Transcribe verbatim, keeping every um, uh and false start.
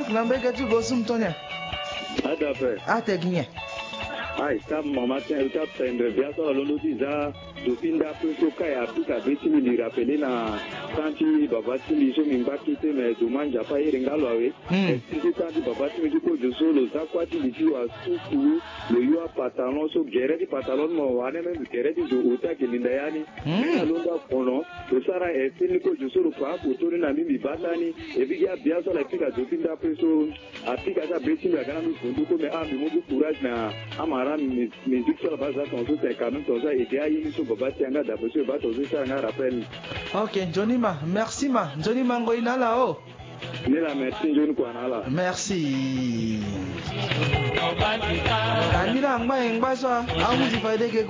Frank Lambega tu gosum tonya. Ada fe. Ate ginye. Ai sta mama tiens uta prendre bien ça lolo diza dopinda preso kaya pika beti mi rappeler na tanti babati mi so mi bakite me domanja pa irenga lowe. Si tanti babati mi ko de solo za kwati li wa suku le yo pantalon so gere di pantalon mo wane me gere di zo uta ke linda yani. Na londa kono to sara e fini ko de solo pa ko to na mi batani e biga bien ça la pika dopinda preso apika za beti mi kana mi fundu ko me a mi mo courage na amara musique sur la base de ton c'est quand même ton ça et derrière il se bat tianga d'après ce bat aussi ça un rappel. OK, Johnny ma, merci ma. Johnny Mango inala oh. Ne la merci Johnny kwa nala. Merci. Kanila ngba ngba so, amu di faide ke